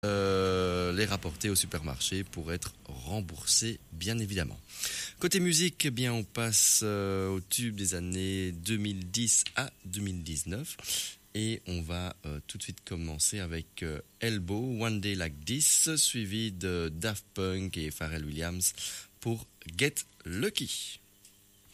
les rapporter au supermarché pour être remboursés, bien évidemment. Côté musique, eh bien, on passe au tube des années 2010 à 2019. Et on va tout de suite commencer avec Elbow, One Day Like This, suivi de Daft Punk et Pharrell Williams pour Get Lucky.